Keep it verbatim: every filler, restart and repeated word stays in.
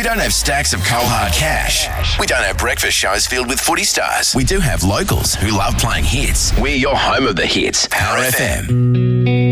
We don't have stacks of cold hard cash. We don't have breakfast shows filled with footy stars. We do have locals who love playing hits. We're your home of the hits. Power F M.